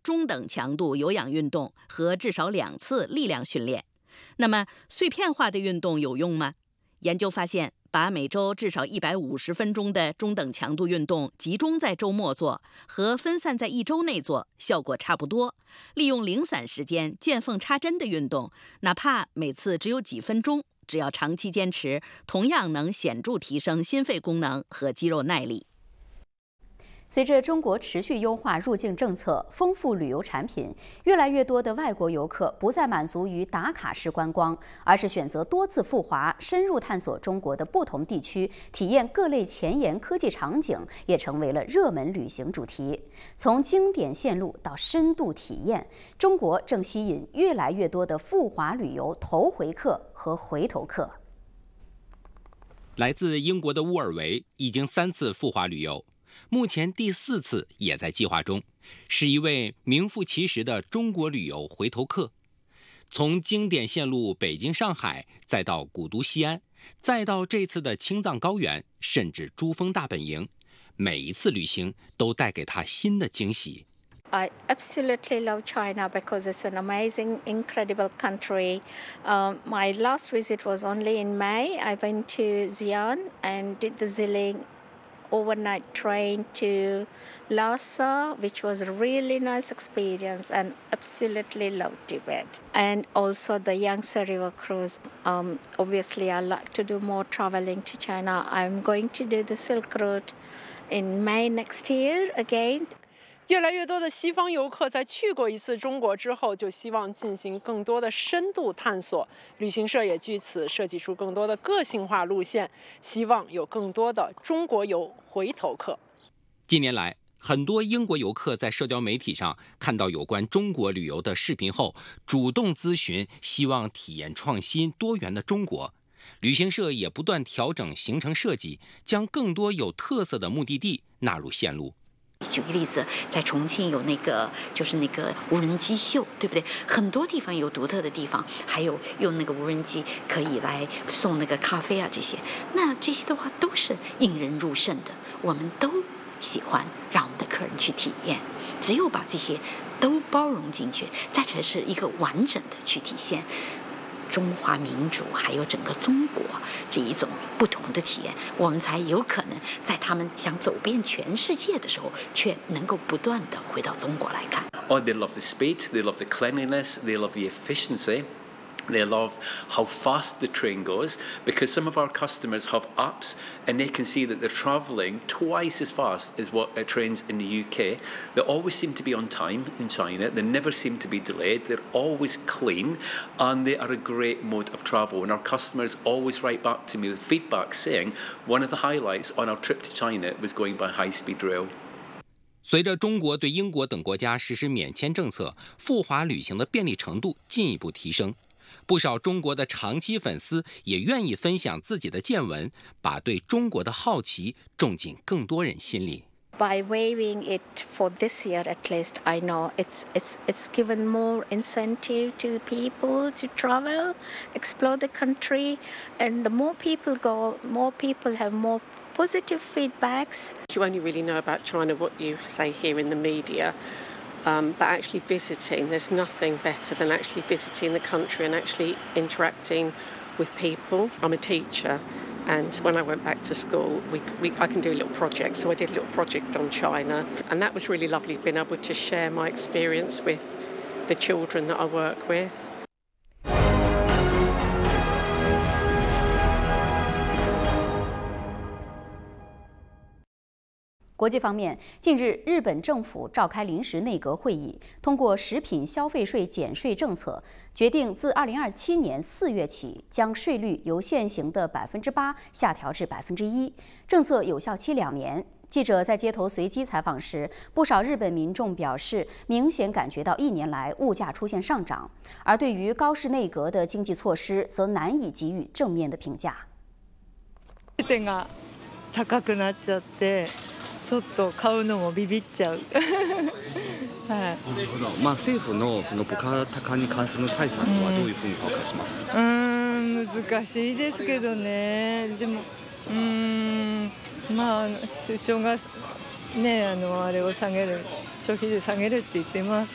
中等强度有氧运动和至少2次力量训练。那么，碎片化的运动有用吗？研究发现，把每周至少150分钟的中等强度运动集中在周末做，和分散在1周内做效果差不多。利用零散时间见缝插针的运动，哪怕每次只有几分钟，只要长期坚持，同样能显著提升心肺功能和肌肉耐力。 随着中国持续优化入境政策、丰富旅游产品，越来越多的外国游客不再满足于打卡式观光，而是选择多次赴华，深入探索中国的不同地区，体验各类前沿科技场景，也成为了热门旅行主题。从经典线路到深度体验，中国正吸引越来越多的赴华旅游头回客和回头客。 来自英国的乌尔维已经3次赴华旅游。目前第4次也在计划中，是一位名副其实的中国旅游回头客。从经典线路北京、上海，再到古都西安，再到这次的青藏高原，甚至珠峰大本营，每一次旅行都带给他新的惊喜。 I absolutely love China because it's an amazing, incredible country. My last visit was only in May. I went to Xi'an and did the Ziling overnight train to Lhasa, which was a really nice experience, and absolutely loved Tibet. And also the Yangtze River cruise. Obviously, I like to do more traveling to China. I'm going to do the Silk Route in May next year again. 越来越多的西方游客在去过一次中国之后，就希望进行更多的深度探索。旅行社也据此设计出更多的个性化路线，希望有更多的中国游回头客。 近年来，很多英国游客在社交媒体上看到有关中国旅游的视频后，主动咨询，希望体验创新多元的中国。旅行社也不断调整行程设计，将更多有特色的目的地纳入线路。 举个例子，在重庆有就是那个无人机秀，对不对？很多地方有独特的地方，还有用那个无人机可以来送那个咖啡啊，这些，那这些的话都是引人入胜的，我们都喜欢让我们的客人去体验。只有把这些都包容进去，再才是一个完整的去体现中华民族还有整个中国这一种不同的体验，我们才有可能在他们想走遍全世界的时候，却能够不断的回到中国来看。 Oh, they love the speed, they love the cleanliness, they love the efficiency. They love how fast the train goes, because some of our customers have apps and they can see that they're travelling twice as fast as what trains in the UK. They always seem to be on time in China. They never seem to be delayed. They're always clean and they are a great mode of travel. And our customers always write back to me with feedback saying one of the highlights on our trip to China was going by high-speed rail. 随着中国对英国等国家实施免签政策，赴华旅行的便利程度进一步提升。不少中国的长期粉丝也愿意分享自己的见闻，把对中国的好奇种进更多人心里。 By waiving it for this year at least, I know it's given more incentive to people to travel, explore the country, and the more people go, more people have more positive feedbacks. You only really know about China what you say here in the media. But actually visiting, there's nothing better than actually visiting the country and actually interacting with people. I'm a teacher, and when I went back to school, I can do a little project. So I did a little project on China, and that was really lovely, being able to share my experience with the children that I work with. 国际方面，近日日本政府召开临时内阁会议，通过食品消费税减税政策，决定自2027年4月起，将税率由现行的8%下调至1%。政策有效期2年。记者在街头随机采访时，不少日本民众表示，明显感觉到1年来物价出现上涨，而对于高市内阁的经济措施，則難以給予正面的評價。 点が高くなっちゃって。ちょっと買うのもビビっちゃう。はい。 政府のその物価高に関する対策はどういうふうに評価しますか。 難しいですけどね。でも首相がねあれを下げる消費税下げるって言ってます。